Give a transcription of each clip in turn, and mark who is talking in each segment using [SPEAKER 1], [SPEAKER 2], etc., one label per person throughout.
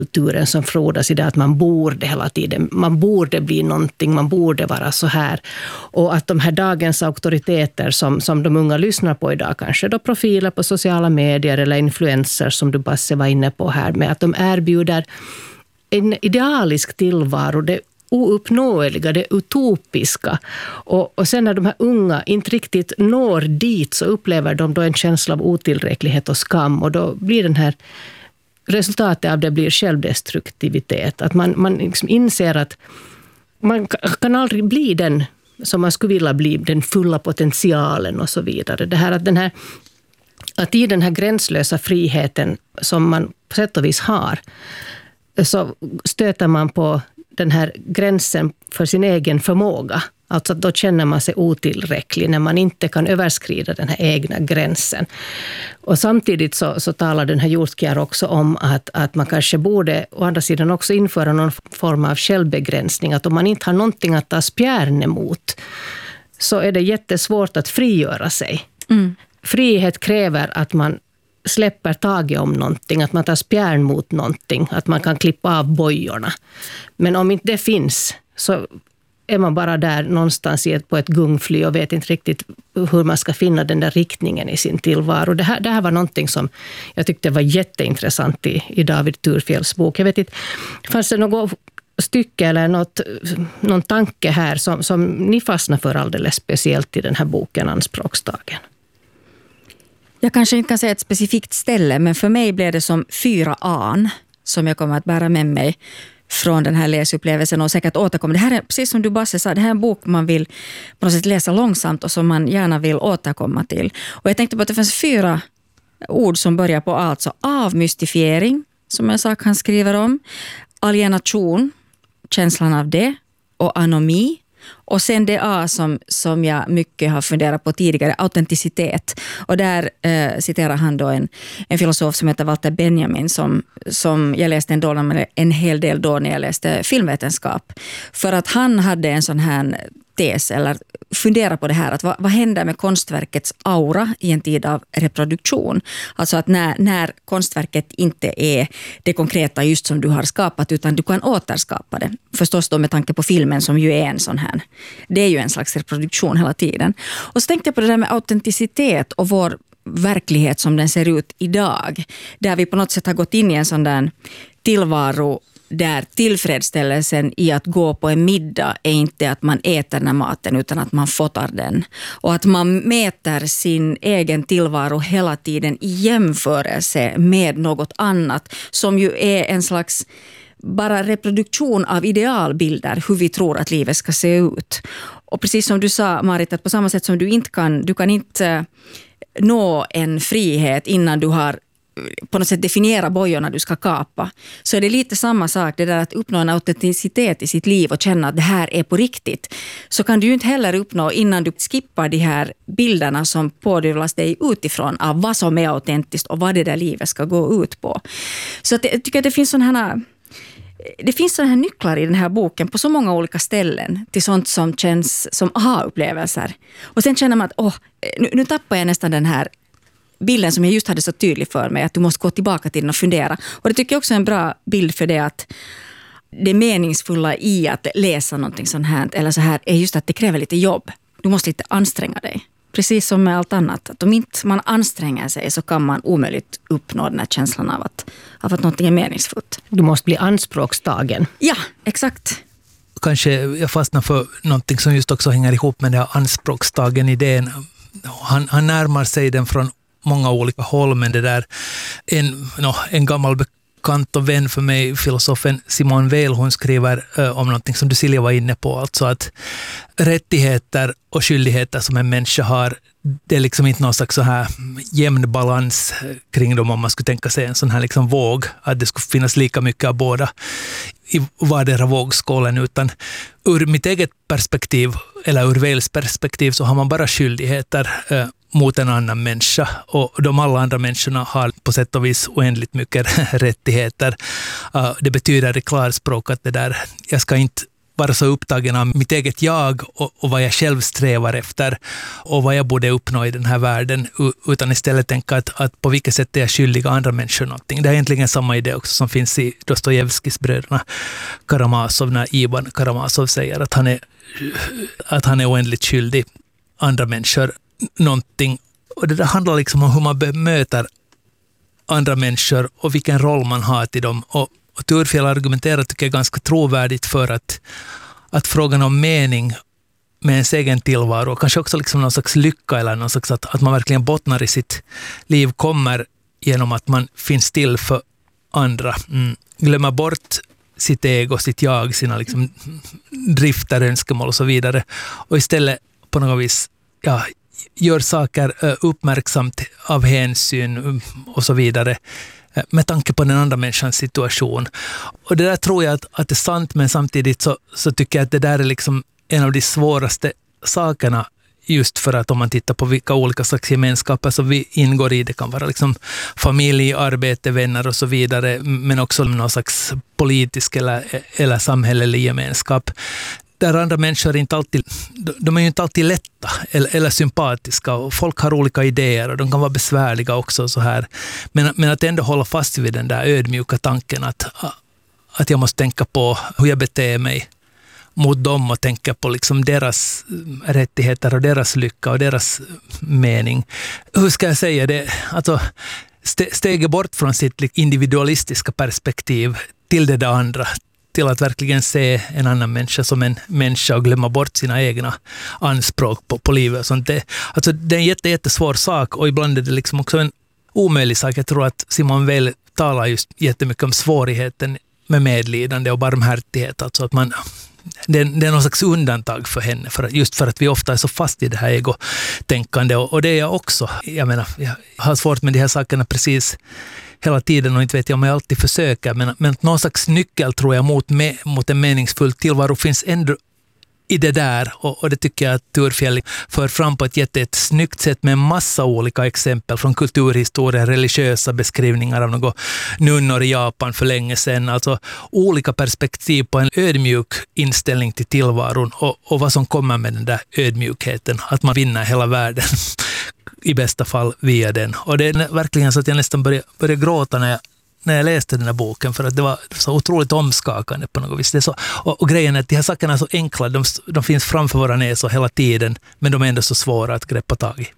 [SPEAKER 1] kulturen som frodas i det att man borde hela tiden, man borde bli någonting, man borde vara så här. Och att de här dagens auktoriteter som de unga lyssnar på idag, kanske då profiler på sociala medier eller influencers som du Basse var inne på här, med att de erbjuder en idealisk tillvaro, det ouppnåeliga, det utopiska. Och sen när de här unga inte riktigt når dit så upplever de då en känsla av otillräcklighet och skam, och då blir den här resultatet av det blir självdestruktivitet. Att man liksom inser att man kan aldrig bli den som man skulle vilja bli, den fulla potentialen och så vidare. Det här att i den här gränslösa friheten som man på sätt och vis har, så stöter man på den här gränsen för sin egen förmåga. Alltså då känner man sig otillräcklig när man inte kan överskrida den här egna gränsen. Och samtidigt så talar den här Hjortkjær också om att man kanske borde å andra sidan också införa någon form av självbegränsning. Att om man inte har någonting att ta spjärn emot så är det jättesvårt att frigöra sig. Mm. Frihet kräver att man släpper taget om någonting, att man tar spjärn mot någonting, att man kan klippa av bojorna. Men om inte det finns så är man bara där någonstans på ett gungfly och vet inte riktigt hur man ska finna den där riktningen i sin tillvaro. Det här var någonting som jag tyckte var jätteintressant i David Thurfjells bok. Jag vet inte, fanns det något stycke eller någon tanke här som ni fastnar för alldeles speciellt i den här boken Anspråksdagen?
[SPEAKER 2] Jag kanske inte kan säga ett specifikt ställe, men för mig blev det som 4 an som jag kommer att bära med mig från den här läsupplevelsen och säkert återkomma. Det här är, precis som du Basse sa, det här är en bok man vill på något sätt läsa långsamt och som man gärna vill återkomma till. Och jag tänkte på att det finns 4 ord som börjar på alltså avmystifiering, som en sak han skriver om, alienation, känslan av det, och anomi. Och sen det A som jag mycket har funderat på tidigare, autenticitet. Och där citerar han då en filosof som heter Walter Benjamin som jag läste en hel del då när jag läste filmvetenskap. För att han hade en sån här tes, eller fundera på det här, att vad händer med konstverkets aura i en tid av reproduktion? Alltså att när konstverket inte är det konkreta just som du har skapat, utan du kan återskapa det. Förstås då med tanke på filmen som ju är en sån här. Det är ju en slags reproduktion hela tiden. Och så tänkte jag på det där med autenticitet och vår verklighet som den ser ut idag. Där vi på något sätt har gått in i en sån där tillvaro där tillfredsställelsen i att gå på en middag är inte att man äter den här maten utan att man fotar den. Och att man mäter sin egen tillvaro hela tiden i jämförelse med något annat som ju är en slags bara reproduktion av idealbilder hur vi tror att livet ska se ut. Och precis som du sa, Marit, att på samma sätt som du kan inte nå en frihet innan du har på något sätt definiera bojorna du ska kapa, så är det lite samma sak, det där att uppnå en autenticitet i sitt liv och känna att det här är på riktigt. Så kan du ju inte heller uppnå innan du skippar de här bilderna som pådyvlas dig utifrån av vad som är autentiskt och vad det där livet ska gå ut på. Så att jag tycker att det finns sådana här nycklar i den här boken på så många olika ställen till sånt som känns som aha-upplevelser. Och sen känner man att nu tappar jag nästan den här bilden som jag just hade så tydlig för mig, att du måste gå tillbaka till den och fundera. Och det tycker jag också är en bra bild för det, att det meningsfulla i att läsa någonting sånt här, eller så här, är just att det kräver lite jobb. Du måste lite anstränga dig. Precis som med allt annat. Att om inte man anstränger sig så kan man omöjligt uppnå den här känslan av att någonting är meningsfullt. Du måste bli anspråkstagen. Ja, exakt.
[SPEAKER 3] Kanske jag fastnar för någonting som just också hänger ihop med den här anspråkstagen-idén. Han närmar sig den från många olika håll, men det där en gammal bekant och vän för mig, filosofen Simone Weil, hon skriver om någonting som du Silja var inne på, alltså att rättigheter och skyldigheter som en människa har, det är liksom inte någon slags så här jämn balans kring dem, om man skulle tänka sig en sån här liksom våg, att det skulle finnas lika mycket av båda i vardera vågskålen, utan ur mitt eget perspektiv eller ur Weils perspektiv så har man bara skyldigheter mot en annan människa, och de alla andra människorna har på sätt och vis oändligt mycket rättigheter. Det betyder i klarspråk att det där, jag ska inte vara så upptagen av mitt eget jag och vad jag själv strävar efter och vad jag borde uppnå i den här världen, utan istället tänka att på vilket sätt är jag skyldig andra människor någonting. Det är egentligen samma idé också som finns i Dostojevskijs bröderna Karamazov, när Ivan Karamazov säger att han är oändligt skyldig andra människor någonting. Och det där handlar liksom om hur man bemöter andra människor och vilken roll man har till dem. Och Thurfjell argumenterar, tycker jag, ganska trovärdigt för att frågan om mening med ens egen tillvaro, kanske också liksom någon slags lycka eller någon slags att man verkligen bottnar i sitt liv, kommer genom att man finns till för andra. Glömma bort sitt ego, sitt jag, sina liksom drifter, önskemål och så vidare. Och istället på något vis gör saker uppmärksamt av hänsyn och så vidare med tanke på den andra människans situation. Och det där tror jag att det är sant, men samtidigt så tycker jag att det där är liksom en av de svåraste sakerna, just för att om man tittar på vilka olika slags gemenskaper som vi ingår i, det kan vara liksom familj, arbete, vänner och så vidare, men också någon slags politisk eller samhällelig gemenskap. Där andra människor de är ju inte alltid lätta eller sympatiska, och folk har olika idéer och de kan vara besvärliga också så här. Men att ändå hålla fast vid den där ödmjuka tanken att jag måste tänka på hur jag beter mig mot dem och tänka på liksom deras rättigheter och deras lycka och deras mening. Hur ska jag säga det? Alltså, steget bort från sitt individualistiska perspektiv till det där andra, till att verkligen se en annan människa som en människa och glömma bort sina egna anspråk på livet och sånt. Det är en jättesvår sak, och ibland är det liksom också en omöjlig sak. Jag tror att Simone Weil talar just jättemycket om svårigheten med medlidande och barmhärtighet. Alltså att det är någon slags undantag för henne, just för att vi ofta är så fast i det här egotänkande, och det är jag också. Jag menar, jag har svårt med de här sakerna precis hela tiden, och inte vet jag om jag alltid försöker, men någon slags nyckel tror jag mot en meningsfull tillvaro finns ändå i det där, och det tycker jag att Thurfjell för fram på ett snyggt sätt med en massa olika exempel från kulturhistorien, religiösa beskrivningar av några nunnor i Japan för länge sedan, alltså olika perspektiv på en ödmjuk inställning till tillvaron och vad som kommer med den där ödmjukheten, att man vinner hela världen i bästa fall via den. Och det är verkligen så att jag nästan började gråta när jag läste den här boken, för att det var så otroligt omskakande på något vis. Det är så, och grejen är att de här sakerna är så enkla, de finns framför våra näsor hela tiden, men de är ändå så svåra att greppa tag i.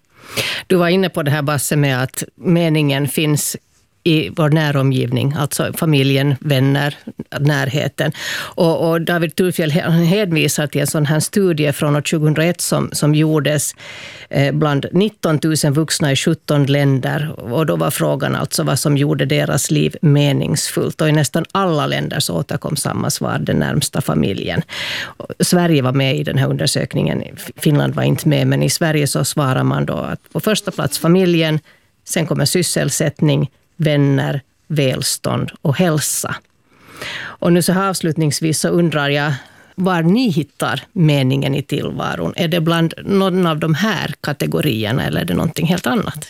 [SPEAKER 1] Du var inne på det här, Basse, med att meningen finns i vår näromgivning, alltså familjen, vänner, närheten. Och David Thurfjell hänvisar till en sån här studie från år 2001 som gjordes bland 19 000 vuxna i 17 länder. Och då var frågan alltså vad som gjorde deras liv meningsfullt. Och i nästan alla länder så återkom samma svar, den närmsta familjen. Sverige var med i den här undersökningen, Finland var inte med, men i Sverige så svarar man då att på första plats familjen, sen kommer sysselsättning, vänner, välstånd och hälsa. Och nu så här avslutningsvis så undrar jag var ni hittar meningen i tillvaron. Är det bland någon av de här kategorierna eller är det någonting helt annat?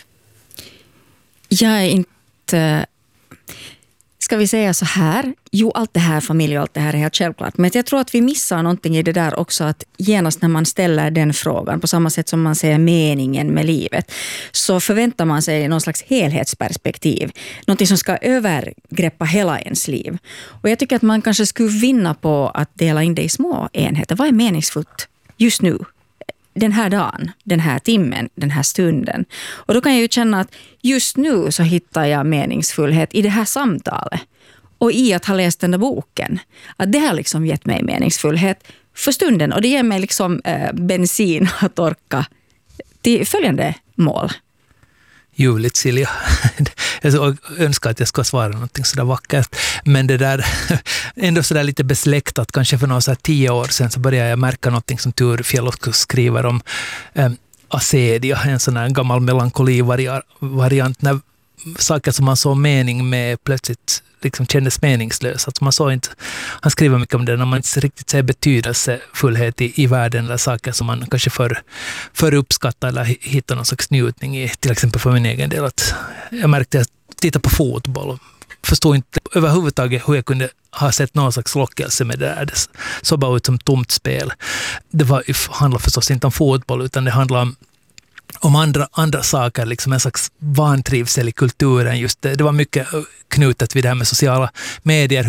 [SPEAKER 2] Jag är inte... Ska vi säga så här? Jo, allt det här, familj och allt det här är helt självklart. Men jag tror att vi missar någonting i det där också, att genast när man ställer den frågan, på samma sätt som man säger meningen med livet, så förväntar man sig någon slags helhetsperspektiv. Någonting som ska övergreppa hela ens liv. Och jag tycker att man kanske skulle vinna på att dela in det i små enheter. Vad är meningsfullt just nu? Den här dagen, den här timmen, den här stunden. Och då kan jag ju känna att just nu så hittar jag meningsfullhet i det här samtalet. Och i att ha läst den där boken. Att det har liksom gett mig meningsfullhet för stunden. Och det ger mig liksom bensin att orka till följande mål.
[SPEAKER 3] Ljuvligt, Silja. Jag önskar att jag ska svara någonting sådär vackert. Men det där, ändå sådär lite besläktat, kanske för några 10 år sedan så började jag märka någonting som Thurfjell också skriver om acedia, en sån här gammal melankoli-variant, när saker som man såg mening med plötsligt liksom kändes meningslösa. Alltså man såg inte, han skriver mycket om det, när man inte riktigt ser betydelsefullhet i världen, eller saker som man kanske för uppskattar eller hittar någon slags njutning i. Till exempel för min egen del, att jag märkte att titta på fotboll förstod inte överhuvudtaget hur jag kunde ha sett någon slags lockelse med det där. Det såg bara ut som tomt spel. Det handlar förstås inte om fotboll, utan det handlar om andra saker, liksom en slags vantrivsel i kulturen. Just det var mycket knutet vid det här med sociala medier,